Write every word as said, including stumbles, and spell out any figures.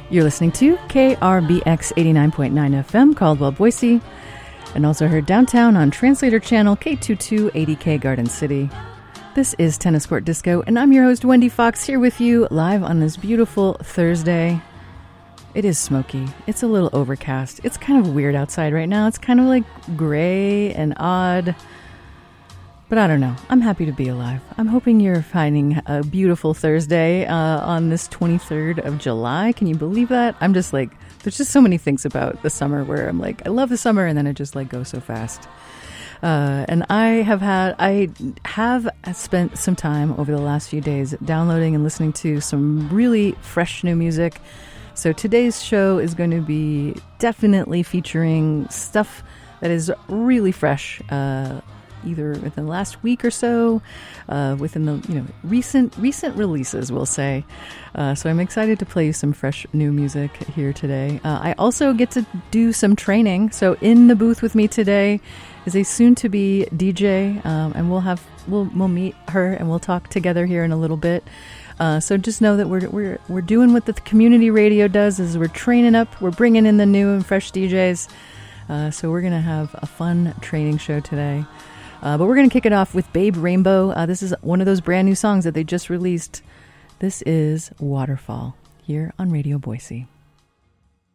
You're listening to K R B X eighty-nine point nine F M, Caldwell, Boise, and also heard downtown on Translator Channel K twenty-two eighty K Garden City. This is Tennis Court Disco, and I'm your host, Wendy Fox, here with you live on this beautiful Thursday. It is smoky. It's a little overcast. It's kind of weird outside right now. It's kind of like gray and odd. But I don't know. I'm happy to be alive. I'm hoping you're finding a beautiful Thursday uh, on this twenty-third of July. Can you believe that? I'm just like, there's just so many things about the summer where I'm like, I love the summer, and then it just like goes so fast. Uh, and I have had, I have spent some time over the last few days downloading and listening to some really fresh new music. So today's show is going to be definitely featuring stuff that is really fresh, uh, either within the last week or so, uh, within the you know recent recent releases, we'll say. Uh, so I'm excited to play you some fresh new music here today. Uh, I also get to do some training. So in the booth with me today is a soon-to-be D J, um, and we'll have we'll we'll meet her and we'll talk together here in a little bit. Uh, so just know that we're we're we're doing what the community radio does, is we're training up, we're bringing in the new and fresh D Js. Uh, so we're gonna have a fun training show today. Uh, but we're going to kick it off with Babe Rainbow. Uh, this is one of those brand new songs that they just released. This is Waterfall here on Radio Boise.